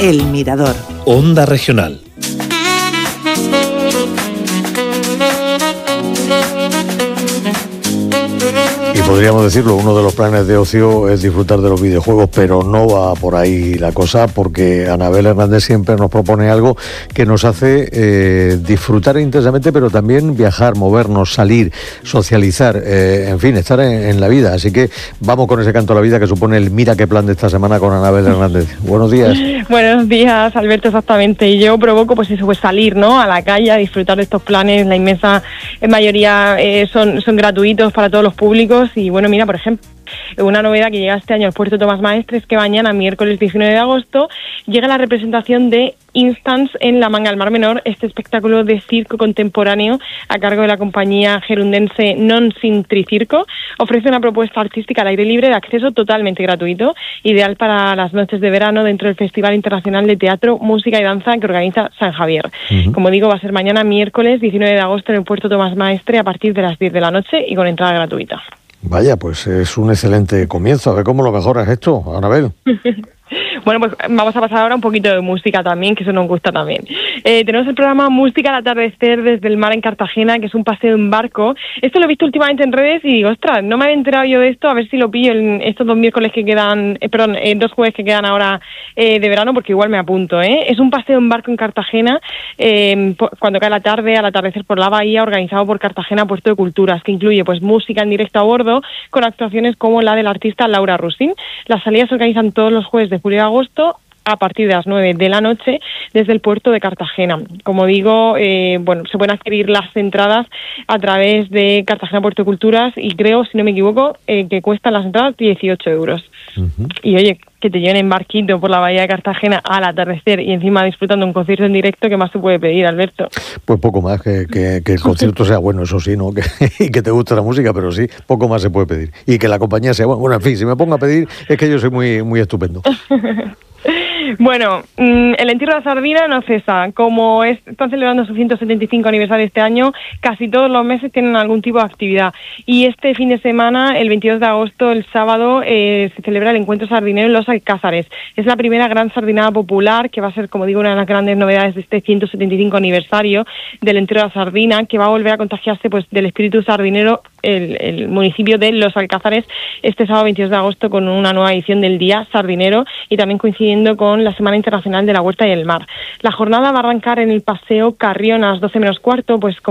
El Mirador. Onda Regional. Y podríamos decirlo, uno de los planes de ocio es disfrutar de los videojuegos, pero no va por ahí la cosa, porque Anabel Hernández siempre nos propone algo que nos hace disfrutar intensamente, pero también viajar, movernos, salir, socializar, en fin, estar en la vida. Así que vamos con ese canto a la vida que supone el Mira qué plan de esta semana con Anabel Hernández. Buenos días. Buenos días, Alberto, exactamente. Y yo provoco pues salir, ¿no?, a la calle, a disfrutar de estos planes. La inmensa mayoría son gratuitos para todos los públicos. Y bueno, mira, por ejemplo, una novedad que llega este año al Puerto Tomás Maestre es que mañana, miércoles 19 de agosto, llega la representación de Instance en la Manga del Mar Menor, este espectáculo de circo contemporáneo a cargo de la compañía gerundense Non Sin Tricirco. Ofrece una propuesta artística al aire libre de acceso totalmente gratuito, ideal para las noches de verano dentro del Festival Internacional de Teatro, Música y Danza que organiza San Javier. Como digo, va a ser mañana, miércoles 19 de agosto en el Puerto Tomás Maestre a partir de las 10 de la noche y con entrada gratuita. Vaya, pues es un excelente comienzo. A ver cómo lo mejoras esto, Anabel. Bueno, pues vamos a pasar ahora un poquito de música también, que eso nos gusta también. Tenemos el programa Música al atardecer desde el mar en Cartagena, que es un paseo en barco. Esto lo he visto últimamente en redes y digo, ostras, no me había enterado yo de esto, a ver si lo pillo en estos 2 miércoles que quedan, 2 jueves que quedan ahora de verano, porque igual me apunto, ¿eh? Es un paseo en barco en Cartagena, cuando cae la tarde, al atardecer por la bahía, organizado por Cartagena Puerto de Culturas, que incluye pues música en directo a bordo, con actuaciones como la del artista Laura Russin. Las salidas se organizan todos los jueves de julio a agosto a partir de las 9 de la noche desde el puerto de Cartagena. Como digo, se pueden adquirir las entradas a través de Cartagena Puerto de Culturas y creo, si no me equivoco, que cuestan las entradas 18 euros. Y oye, que te lleven en barquito por la bahía de Cartagena al atardecer y encima disfrutando un concierto en directo, ¿qué más se puede pedir, Alberto? Pues poco más, que el concierto sea bueno, eso sí, ¿no? Y que te guste la música, pero sí, poco más se puede pedir. Y que la compañía sea buena. Bueno, en fin, si me pongo a pedir, es que yo soy muy estupendo. Bueno, el Entierro de la Sardina no cesa. Como están celebrando su 175 aniversario este año, casi todos los meses tienen algún tipo de actividad. Y este fin de semana, el 22 de agosto, el sábado, se celebra el Encuentro Sardinero en Los Alcázares. Es la primera gran sardinada popular, que va a ser, como digo, una de las grandes novedades de este 175 aniversario del Entierro de la Sardina, que va a volver a contagiarse pues del espíritu sardinero el municipio de Los Alcázares este sábado 22 de agosto con una nueva edición del Día Sardinero y también coincidiendo con la Semana Internacional de la Huerta y el Mar. La jornada va a arrancar en el Paseo Carrión a las 12 menos cuarto, pues